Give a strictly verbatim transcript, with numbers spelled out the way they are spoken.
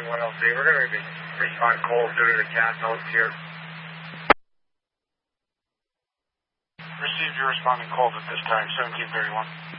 one L C. We're going to be respond cold due to the cat notes here. Received, you're responding cold at this time, seventeen thirty-one.